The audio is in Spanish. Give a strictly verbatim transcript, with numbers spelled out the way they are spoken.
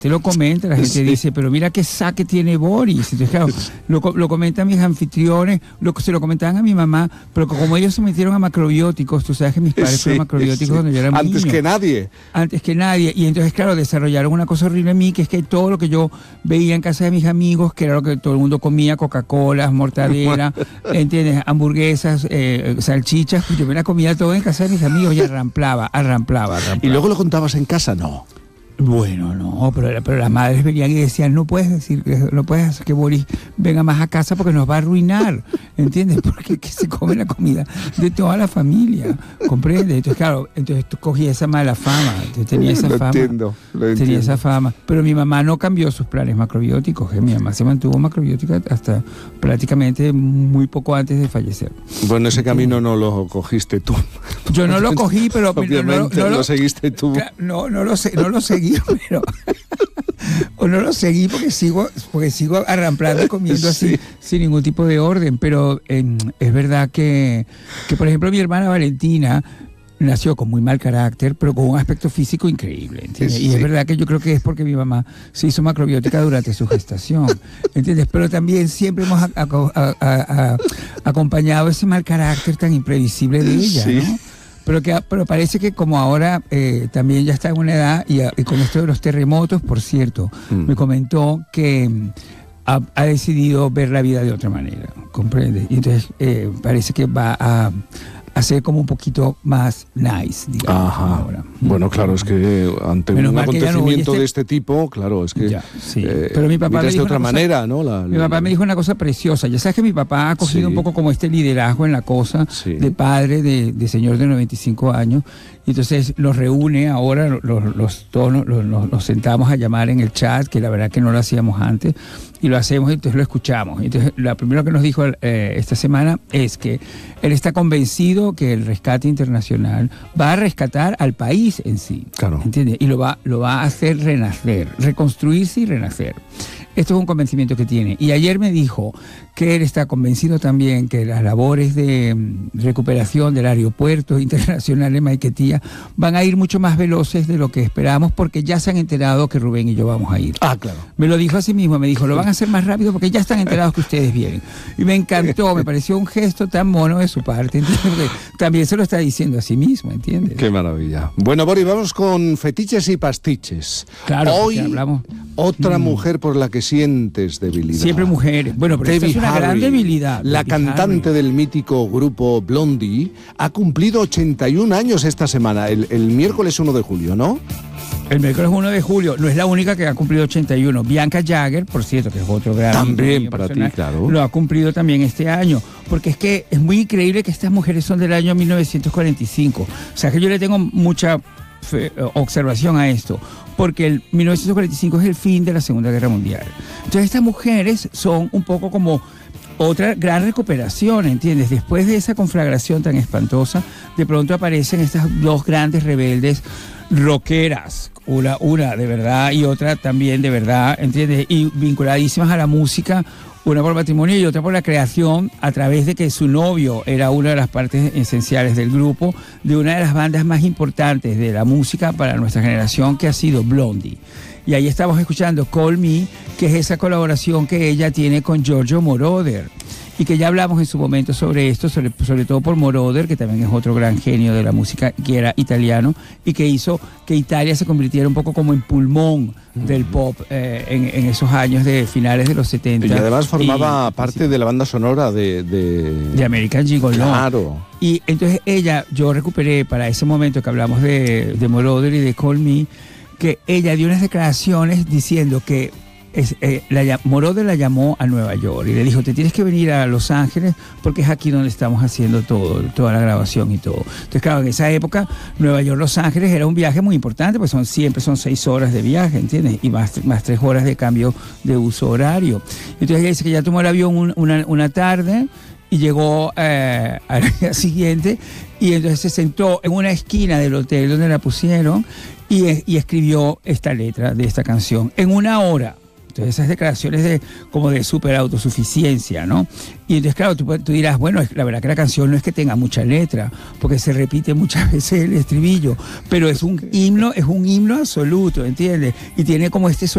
Te lo comenta, la gente sí. dice, pero mira qué saque tiene Boris. Entonces, claro, lo, lo comentan mis anfitriones, lo, se lo comentaban a mi mamá, pero como ellos se metieron a macrobióticos, tú sabes que mis padres sí, fueron macrobióticos sí. cuando yo era Antes niño. Antes que nadie. Antes que nadie. Y entonces, claro, desarrollaron una cosa horrible en mí, que es que todo lo que yo veía en casa de mis amigos, que era lo que todo el mundo comía, Coca-Cola, mortadela, ¿entiendes? Hamburguesas, eh, salchichas, yo me la comía todo en casa de mis amigos y arramplaba, arramplaba, arramplaba. ¿Y luego lo contabas en casa? No. Bueno, no, pero, pero las madres venían y decían, no puedes decir, no puedes hacer que Boris venga más a casa porque nos va a arruinar, ¿entiendes? Porque que se come la comida de toda la familia, ¿comprendes? Entonces, claro, entonces tú cogí esa mala fama, entonces tenía esa lo fama. Entiendo, lo tenía entiendo. esa fama, pero mi mamá no cambió sus planes macrobióticos, ¿eh? Mi mamá se mantuvo macrobiótica hasta prácticamente muy poco antes de fallecer. Bueno, ese camino no lo cogiste tú. Yo no lo cogí, pero... Obviamente no, no, no, lo seguiste tú. No, no lo, no lo seguí. Pero o no lo seguí porque sigo porque sigo arramplando comiendo así sí. sin ningún tipo de orden, pero eh, es verdad que, que por ejemplo mi hermana Valentina nació con muy mal carácter, pero con un aspecto físico increíble, ¿entiendes? Sí. Y es verdad que yo creo que es porque mi mamá se hizo macrobiótica durante su gestación, ¿entiendes? Pero también siempre hemos a, a, a, a, acompañado ese mal carácter tan imprevisible de ella, sí. ¿no? Pero, que, pero parece que como ahora eh, también ya está en una edad, y, y con esto de los terremotos, por cierto, mm. me comentó que ha, ha decidido ver la vida de otra manera, ¿comprende? Y entonces eh, parece que va a hacer como un poquito más nice, digamos. Ajá. Ahora. Bueno, claro, es que ante Menos un acontecimiento no de este tipo, claro, es que ya, sí. eh, pero mi papá me miras dijo de otra cosa, manera, ¿no? La, mi la, papá me dijo una cosa preciosa. Ya sabes que mi papá ha cogido sí. un poco como este liderazgo en la cosa sí. de padre, de, de señor de noventa y cinco años. Y entonces los reúne ahora, los, los, todos nos, los, nos sentamos a llamar en el chat, que la verdad que no lo hacíamos antes, y lo hacemos y entonces lo escuchamos. Entonces, lo primero que nos dijo eh, esta semana es que él está convencido que el rescate internacional va a rescatar al país en sí, claro. ¿entiendes? Y lo va, lo va a hacer renacer, reconstruirse y renacer. Esto es un convencimiento que tiene. Y ayer me dijo que él está convencido también que las labores de recuperación del aeropuerto internacional de Maiquetía van a ir mucho más veloces de lo que esperamos, porque ya se han enterado que Rubén y yo vamos a ir. Ah, claro. Me lo dijo a sí mismo, me dijo, lo van a hacer más rápido porque ya están enterados que ustedes vienen. Y me encantó, me pareció un gesto tan mono de su parte, ¿entiendes? Porque también se lo está diciendo a sí mismo, ¿entiendes? Qué maravilla. Bueno, Boris, vamos con fetiches y pastiches. Claro, hoy hablamos. Otra mm. mujer por la que sientes debilidad. Siempre mujeres. Bueno, pero esta es una gran debilidad. La Debbie cantante Harry. del mítico grupo Blondie ha cumplido ochenta y un años esta semana, el, el miércoles uno de julio, ¿no? El miércoles uno de julio. No es la única que ha cumplido ochenta y uno. Bianca Jagger, por cierto, que es otro gran... También para ti, claro. Lo ha cumplido también este año. Porque es que es muy increíble que estas mujeres son del año mil novecientos cuarenta y cinco. O sea, que yo le tengo mucha fe, observación a esto. Porque el mil novecientos cuarenta y cinco es el fin de la Segunda Guerra Mundial. Entonces estas mujeres son un poco como otra gran recuperación, ¿entiendes? Después de esa conflagración tan espantosa, de pronto aparecen estas dos grandes rebeldes rockeras, una, una de verdad y otra también de verdad, ¿entiendes? Y vinculadísimas a la música, una por matrimonio y otra por la creación, a través de que su novio era una de las partes esenciales del grupo, de una de las bandas más importantes de la música para nuestra generación, que ha sido Blondie. Y ahí estamos escuchando Call Me, que es esa colaboración que ella tiene con Giorgio Moroder. Y que ya hablamos en su momento sobre esto, sobre, sobre todo por Moroder, que también es otro gran genio de la música, que era italiano, y que hizo que Italia se convirtiera un poco como en pulmón del pop eh, en, en esos años de finales de los setenta. Y además formaba y, parte sí. de la banda sonora de... De, de American Gigolo. Claro. Y entonces ella, yo recuperé para ese momento que hablamos de, de Moroder y de Call Me, que ella dio unas declaraciones diciendo que Es, eh, la, Moroder la llamó a Nueva York y le dijo, te tienes que venir a Los Ángeles porque es aquí donde estamos haciendo todo, toda la grabación y todo. Entonces, claro, en esa época, Nueva York, Los Ángeles era un viaje muy importante, pues son, siempre son seis horas de viaje, ¿entiendes? Y más, más tres horas de cambio de uso horario. Entonces ella dice que ya tomó el avión un, una, una tarde y llegó eh, al día siguiente y entonces se sentó en una esquina del hotel donde la pusieron y, y escribió esta letra de esta canción en una hora. Entonces esas declaraciones de como de súper autosuficiencia, ¿no? Y entonces, claro, tú, tú dirás, bueno, la verdad que la canción no es que tenga mucha letra, porque se repite muchas veces el estribillo, pero es un himno, es un himno absoluto, ¿entiendes? Y tiene como este